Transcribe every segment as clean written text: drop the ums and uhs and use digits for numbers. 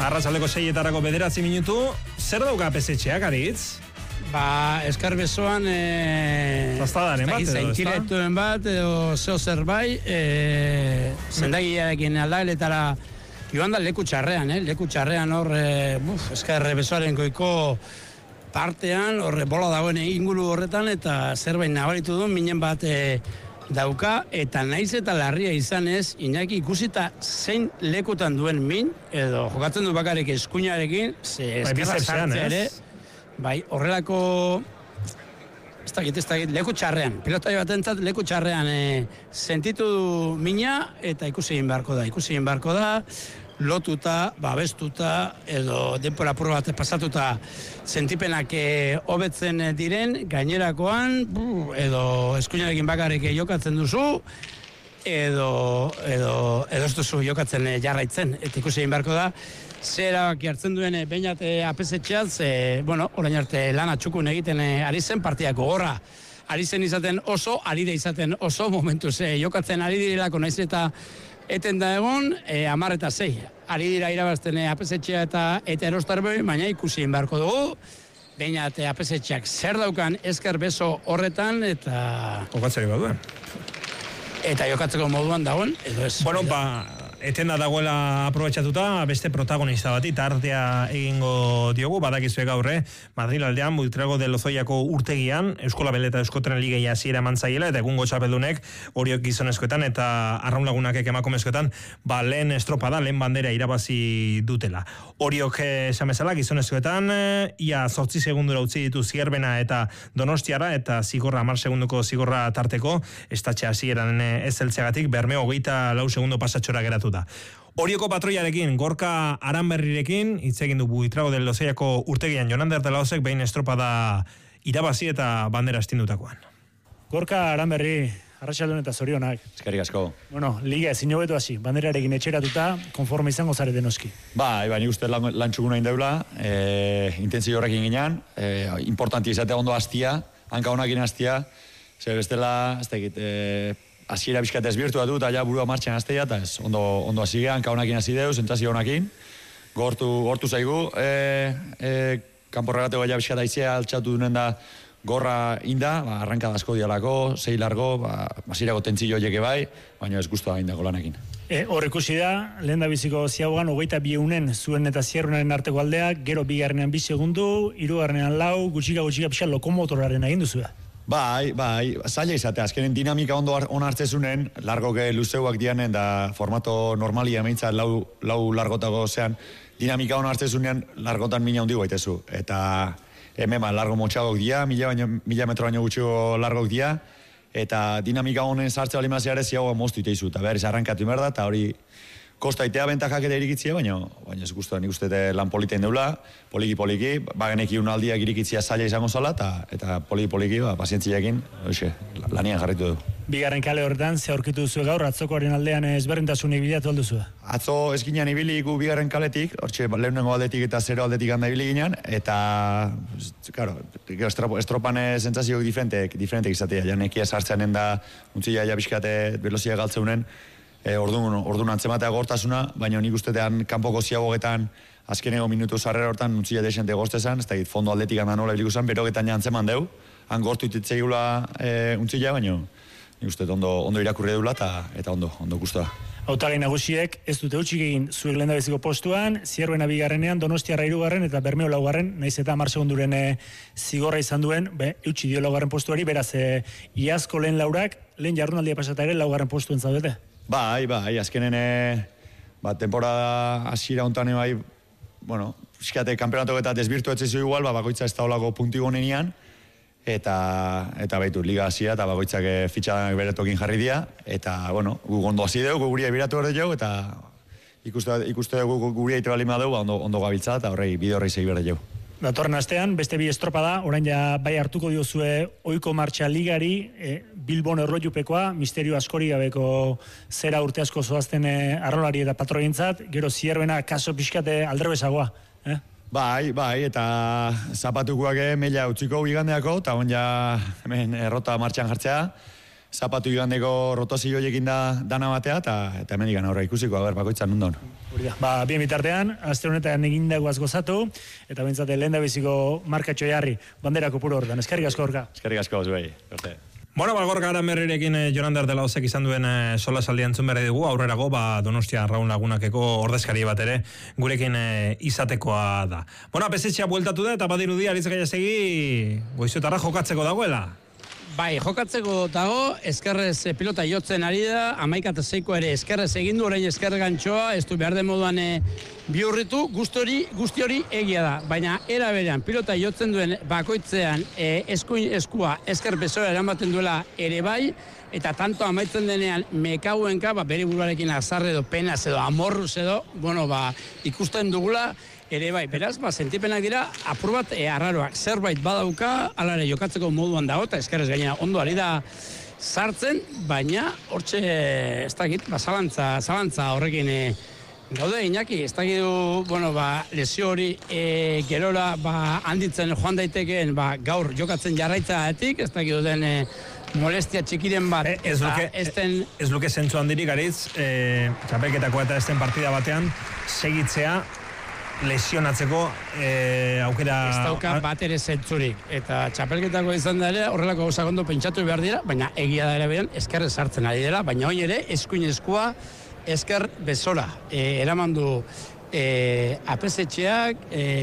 Arratsaldeko 6etarako 9 minutu. Zer dauka pesetxeak, Aritz? Esker besoan zastadaren bat edo, zainkiretuen bat edo zeo zerbait zendagiarekin aldageletara joan da leku txarrean hor esker besoaren goiko partean horre bola dagoen inguru horretan eta zerbait nabaritu du minen bat dauka eta naiz eta larria izan ez Iñaki ikusita zein lekutan duen min edo jokatzen du bakarrik eskuinarekin eskerra sartzea ere bai, horrelako ez dakit, leku txarrean pilotari batentzat leku txarrean sentitu du mina eta ikusi egin beharko da lotuta, babestuta edo denpora apur bat pasatuta sentipenak hobetzen diren gainerakoan edo eskuinarekin bakarrik jokatzen duzu edo ez duzu jokatzen jarraitzen eta ikusi egin beharko da zerabaki hartzen duen beinat apesetxeaz, orain arte lana txukun egiten ari zen partiako gorra. Ari zen izaten oso, ari da izaten oso momentuz jokatzen ari direlako naiz eta eten da egon 10-6. Ari dira irabazten apesetxea eta erostarboi, baina ikusi egin beharko dugu. Beinat apesetxeak zer daukan esker beso horretan eta... Jokatzeri baduen. Eta jokatzeko moduan dagoen, edo ez... Etenda dagoela aprobetxatuta beste protagonista bati tartea egingo diogu, badakizue gaurre Madrilaldean, Buitrago de Lozoiako urtegian Euskola Beleta Euskotren Ligeia hasiera eman zaiela eta egungo txapeldunek Oriok gizonezkoetan eta Arraun Lagunakek emakumezkoetan lehen estropada, lehen bandera irabazi dutela. Oriok esan bezala gizonezkoetan ia 8 segundura utzi ditu Zierbena eta Donostiara eta zigorra 10 segunduko zigorra tarteko estatxe hasieran ez heltzeagatik Bermeo 24 segundo pasatxora geratu da. Orioko patroiarekin, Gorka Aranberrirekin, hitz egin du Buitrago del Lozoiako urtegian Jonander de la Ozek behin estropada irabazi eta bandera astindutakoan. Gorka Aranberri, arratsaldon eta zorionak. Eskerrik asko. Liga ezin hobeto hasi, banderarekin etxeratuta, konforme izango zarete noski. Nik uste lan txukuna indeula, intentzio horrekin ginean, importanti izatea ondo hastia, hanka honakin hastia, zer bestela, ez dakit, hasiera bizkat ezbiertu dut, eta ja burua martxan hastea, eta ez, ondo hasi gehan, kaunakin hasi deu, sentsazio honakin, gortu zaigu, kanporregateko ja bizkat aizea altxatu dunen da gorra inda, arrankada asko dialako, 6 largo, hasierako tentzio jeke bai, baina ez guztua indako lanakin. Hor ikusi da, lehen da biziko ziagoan, 22 unen zuen eta Zierbenaren arteko aldeak, gero 2 segundu, 3 4 gutxika pixka lokomotoraren egin duzu da. Bai, zaila izate, azkenen dinamika ondo hartzezunen, largoke luzeuak dianen, da formato normalia meintzat lau largotako zean, dinamika ondo hartzezunean, largotan mina hundi gaitezu. Eta hemen largo motxagok dia, 1000 metro baino gutxiko largok dia, eta dinamika honen sartze bali maziare ziagoa moztu iteizu, eta behar arrankatu behar da, eta hori kostaitea bentajak ere irikitzia, baina ez guztua, nik uste lan politein deula, poliki, bageneki unaldiak irikitzia zaila izango zala, eta poliki, pazientziakin, lanian jarritu du. Bigarren kale horretan, ze aurkitu duzu gaur, atzokoaren aldean ezberdintasun ibilatu alduzu? Atzo ez ginean ibili gu bigarren kaletik, hortxe lehunengo aldetik eta 0 aldetik handa ibili ginean, eta, claro, estropan sentsazioak diferentek izatea, janekia sartzeanen da, untzila ja bizkate velozia galtzeunen, orduan antzematea gortasuna, baina nik ustetean kanpoko ziagogetan azkeneko minutu sarrera hortan untzila desente goztezan, ez da fondo aldetik handan nola ibiliko zen, berogetan ja antzeman deu, han gortu ititzegula untzila, baina nik uste ondo irakurri deula eta ondo guztua. Hautagai nagusiek ez dute utxik egin zuek lehendabiziko postuan, Zierbena 2. Donostiarra 3. eta Bermeo 4. Naiz eta 10 segunduren zigorra izan duen, eutxi dio 4. postuari, beraz, iazko lehen laurak, lehen jardunaldia pasata ere 4. postuen zaudete. Bai, azkenen temporada hasiera hontan bai, fiskate kanpeonatok eta desbirtu etzizu igual, bakoitza ez daulako puntu igonenean, eta baitu, liga hasia, eta bakoitzak fitxadak beretokin jarri dia, eta, gu gondo hasi dugu, guria biratu berde jau, eta ikuste dugu guria ite bali madeu, ondo gabiltza, eta bide horrei segi berde jau. Datorren astean, beste bi estropada, orain ja bai hartuko diozue ohiko martxa ligari, Bilbon erlojupekoa, misterio askori gabeko zera urte asko zoazten arrolari eta patroientzat, gero Zierbena kaso pixkate aldrebesagoa. Bai, eta zapatukoak meila utziko igandeako, eta on ja hemen errota martxan jartzea, zapatu joandeko rotozio joiekin dana batea, eta hemen digan aurra ikusiko, bakoitzan nundon. Bien bitartean, aste honetan egindagoaz gozatu, eta bintzate lehen da biziko markatxo jarri, bandera kopuru horretan. Eskerrik asko Gorka. Eskerrik asko, zuei. Bueno, Gorka Aranberrirekin Jonander de la Osek izan duen solasaldi entzun berri dugu, aurrerago Donostia Raun Lagunakeko ordezkari bat ere gurekin izatekoa da. Bueno, apesetxea bueltatu da eta badirudi Aritz Gaiasegi goizuetarra jokatzeko dagoela. Bai, jokatzeko dago, eskerrez pilota jotzen ari da, 11-6 ere eskerrez egin du, orain eskerre gantxoa, ez du behar den moduan bihurritu, guzti hori egia da. Baina era berean, pilota jotzen duen bakoitzean eskua esker besoa eramaten duela ere bai, eta tanto amaitzen denean mekauenka, bere buruarekin azarre edo penaz edo amorruz edo, ikusten dugula, ere bai, beraz, sentipenak dira, apur bat arraroak, zerbait badauka, alare jokatzeko moduan dago, eta eskerrez gainera ondo ari da sartzen, baina hortxe, ez dakit, zalantza horrekin gaude, Iñaki, ez dakit lesio hori gerora handitzen joan daitekeen, gaur jokatzen jarraitzaetik, ez dakit duten molestia txikiren bat, ez luke zentzu handirik, Aritz, txapelketako eta esten partida batean, segitzea, lesionatzeko aukera... Ez dauka bat ere zentzurik, eta txapelketako izan da ere, horrelako gauzak ondo pentsatu behar dira, baina egia da ere beran, eskerre sartzen ari dela, baina hori ere, eskuin eskua, esker bezora. Eraman du apesetxeak...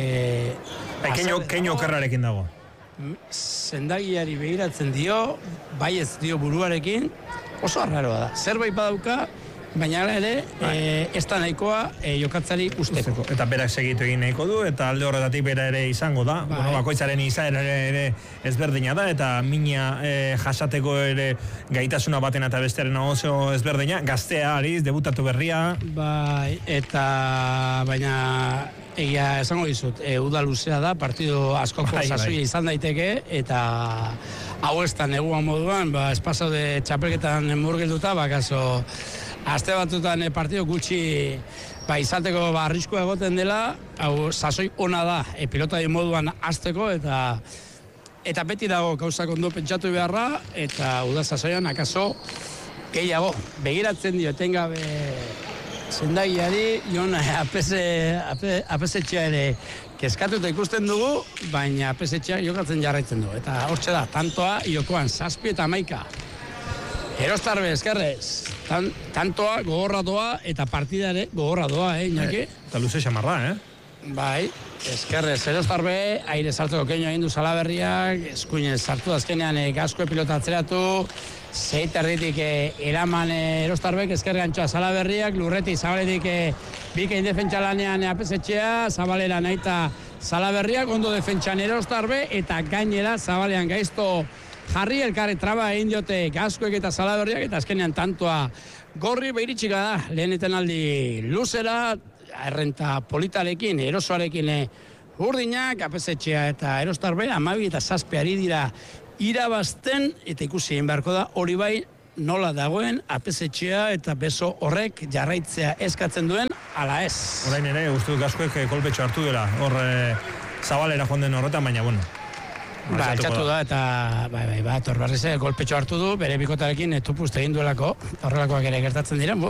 Keino okerrarekin dago. Zendagiari begiratzen dio, bai ez dio buruarekin, oso arraroa da. Zerbait badauka, baina ere, ez da nahikoa jokatzari usteko. Eta berak segitu egin nahiko du, eta alde horretatik bera ere izango da. Bakoitzaren izaera ere ezberdina da, eta mina jasateko ere gaitasuna baten eta bestearen oso ezberdina. Gaztea, Aritz, debutatu berria. Bai, baina egia esango dizut, uda luzea da, partido askoko sasoia izan daiteke, eta hau ez da neguan moduan, espasaude txapelketan murgilduta, kaso... Aste batutan partido gutxi izateko arriskua egoten dela, hau sasoi ona da, pilota moduan hasteko eta beti dago gauzak ondo pentsatu beharra, eta uda sasoian akaso gehiago begiratzen dio etengabe zendagiari, Jon apesetxea ere kezkatuta ikusten dugu, baina apesetxea jokatzen jarraitzen du, eta hortxe da, tantoa jokoan 7 eta 11. Erostarbe, eskerrez, tantoa gogorra doa eta partida ere gogorra doa, Iñaki? Eta luze xamarra, Bai, eskerrez, Erostarbe, aire sartzeko keino egin du Salaberriak, eskuinez sartu azkenean gasko pilota atzeratu, zeiterritik eraman Erostarbek, eskerre gantxoa Salaberriak, lurreti zabaletik bikein defentsa lanean apesetxea, zabalera nahita Salaberriak, ondo defentsan Erostarbe, eta gainera zabalean gaizto jarri elkarre traba egin diote Gaskoek eta Salaberriak, eta azkenean tantoa gorri behiritsika da, leheneten aldi luzera, errenta politarekin, erosoarekin urdinak, apesetxea eta Erostarbe, 12 eta 7 ari dira irabazten, eta ikusi egin beharko da, hori bai nola dagoen apesetxea eta beso horrek jarraitzea eskatzen duen, ala ez. Orain ere, uste dut Gaskoek kolpetxo hartu dela, hor zabalera joan den horretan, baina bueno. Altxatu da, eta Torbarriz golpetxo hartu du, bere bikotarekin tupust egin duelako, horrelakoak ere gertatzen dira,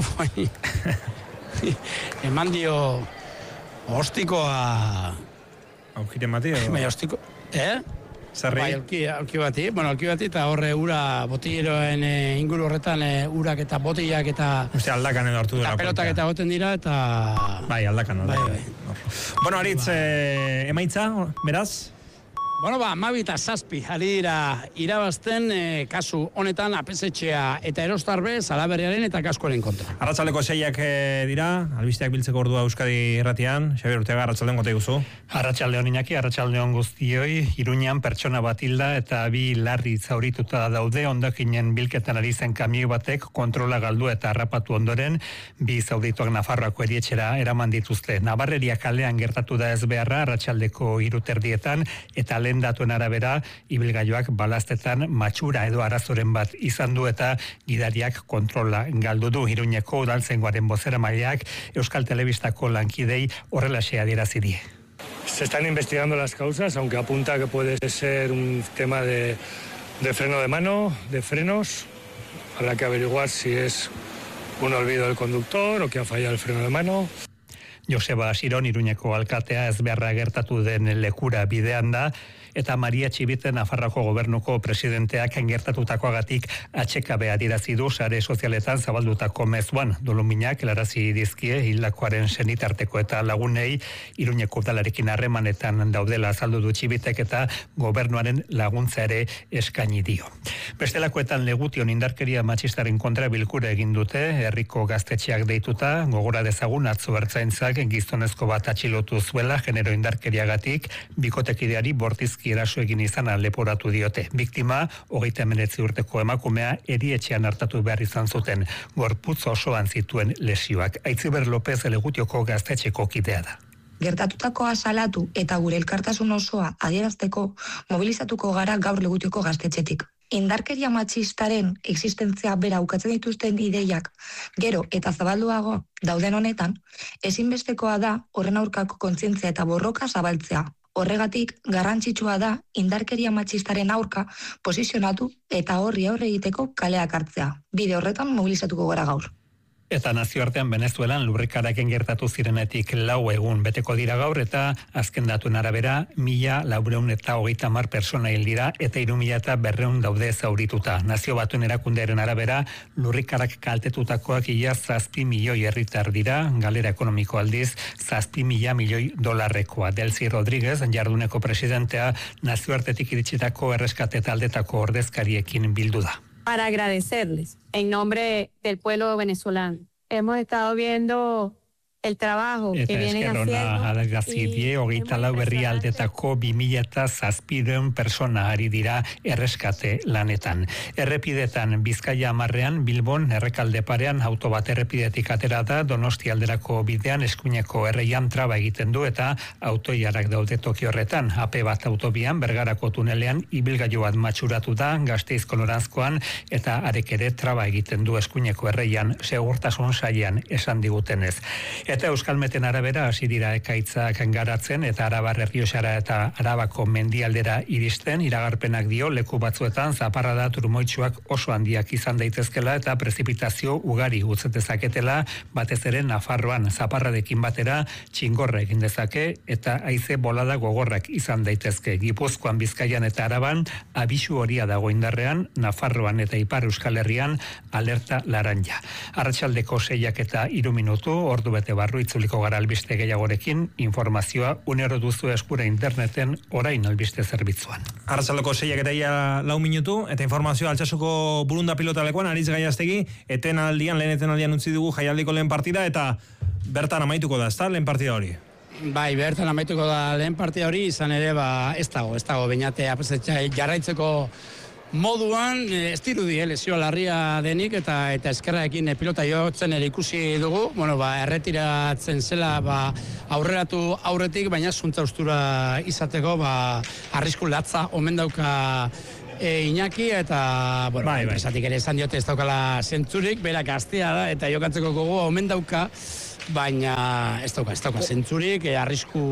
eman dio ostikoa... Aukiten bati, edo? Bai, ostiko... Zerri? Bai, aulki bati, eta horre ura botileroen inguru horretan urak eta botilak eta... Uste, aldakan edo hartu dela. Eta pelotak eta goten dira, eta... Bai, aldakan. Bueno, Aritz, emaitza, beraz? Bueno, 12 eta 7 ari dira irabazten, kasu honetan apesetxea eta Erostarbe, Salaberriaren eta Gaskoren kontra. Arratsaldeko 6ak dira, albisteak biltzeko ordua Euskadi Irratian. Xabier Urteaga, arratsaldeon gote guzu. Arratsaldeon Iñaki, arratsaldeon guztioi. Iruñan pertsona bat hilda eta 2 larri zaurituta daude, hondakinen bilketan ari zen kamioi batek kontrola galdu eta harrapatu ondoren, 2 zaurituak Nafarroako erietxera eraman dituzte. Nabarreria kalean gertatu da ez beharra, arratsaldeko 3:00 eta lehen datuen arabera, ibilgailuak balaztetan matxura edo arazoren bat izan du eta gidariak kontrola galdu du. Iruñeko udaltzaingoaren bozeramaileak Euskal Telebistako lankidei horrelaxe adierazi die. Se están investigando las causas, aunque apunta que puede ser un tema de freno de mano, de frenos, Habrá que averiguar si es un olvido del conductor o que ha fallado el freno de mano. Joseba Asiron, Iruñeko alkatea, ezbeharra gertatu den lekura bidean da, eta Maria Txibite Nafarroako gobernuko presidenteak gertatutakoagatik atxekabea adirazi du sare sozialetan zabaldutako mezuan. Doluminak helarazi dizkie hildakoaren senitarteko eta lagunei Iruñeko udalarekin harremanetan daudela azaldu du Txibitek eta gobernuaren laguntza ere eskaini dio. Bestelakoetan Legution indarkeria matxistaren kontra bilkura egin dute, herriko gaztetxeak deituta, gogora dezagun atzo ertzaintzak gizonezko bat atxilotu zuela genero indarkeriagatik, bikotekideari bortizki eraso egin izana leporatu diote. Biktima, 39 urteko emakumea, erietxean hartatu behar izan zuten, gorputz osoan zituen lesioak. Aitziber López Legutioko gaztetxeko kidea da. Gertatutakoa salatu eta gure elkartasun osoa adierazteko mobilizatuko gara gaur Legutioko gaztetxetik. Indarkeria matxistaren existentzia bera ukatzen dituzten ideiak gero eta zabalduago dauden honetan, ezinbestekoa da horren aurkako kontzientzia eta borroka zabaltzea. Horregatik, garrantzitsua da indarkeria matxistaren aurka posizionatu eta horri aurre egiteko kaleak hartzea. Bide horretan mobilizatuko gara gaur. Eta nazioartean Venezuelan lurrikaraken gertatu zirenetik 4 egun beteko dira gaur eta azken datuen arabera 1.430 persona hil dira eta 3.200 daude zaurituta. Nazio Batuen erakundearen arabera lurrikarak kaltetutakoak ia 7 milioi herritar dira, galera ekonomiko aldiz 7 milioi dolarrekoa. Delcy Rodríguez, jarduneko presidentea, nazioartetik iritsitako erreskate taldetako ordezkariekin bildu da. Para agradecerles en nombre del pueblo venezolano. Hemos estado viendo el trabajo que vienen haciendo. Eta hogeita lau herrialdetako 2.700 persona ari dira erreskate lanetan. Errepidetan Bizkaia 10ean, Bilbon errekalde parean auto bat errepidetik atera da, Donosti alderako bidean eskuineko erreian traba egiten du eta autoiarak daude toki horretan. AP bat autobian, Bergarako tunelean ibilgailu bat matxuratu da, Gasteizko noranzkoan eta arek ere traba egiten du eskuineko erreian, segurtasun sailean esan digutenez. Eta Euskalmeten arabera hasi dira ekaitzak garatzen eta Arabar Errioxara eta Arabako mendialdera iristen, iragarpenak dio leku batzuetan zaparrada turmoitsuak oso handiak izan daitezkela eta prezipitazio ugari utzetezaketela, batez ere Nafarroan zaparradekin batera txingorra egin dezake eta haize bolada gogorrak izan daitezke. Gipuzkoan, Bizkaian eta Araban abisu horia dago indarrean, Nafarroan eta Ipar Euskal Herrian alerta laranja. Arratsaldeko 6 eta 3 minutu, ordu bete barru itzuliko gara albiste gehiagorekin, informazioa unero duzu eskura interneten orain albiste zerbitzuan. Arratsaldeko 6 eta 4 minutu, eta informazioa Altsasuko Burunda pilotalekuan, Aritz Gaiastegi, lehen etenaldian utzi dugu jaialdiko lehen partida, eta bertan amaituko da, ezta, lehen partida hori? Bai, bertan amaituko da lehen partida hori, izan ere, ez dago, beinatea, jarraitzeko moduan, ez dirudi lesioa larria denik eta eskerraekin pilota jotzen ere ikusi dugu, erretiratzen zela aurreratu aurretik, baina zuntza ustura izateko arrisku latza omen dauka Iñaki eta enpresatik ere esan diote ez daukala zentzurik, berak gaztea da eta jokatzeko gogoa omen dauka, baina ez dauka zentzurik, arrisku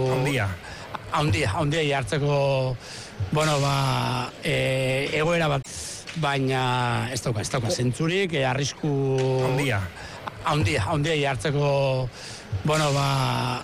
handia jartzeko egoera bat, baina ez dauka zentzurik, arrisku handia jartzeko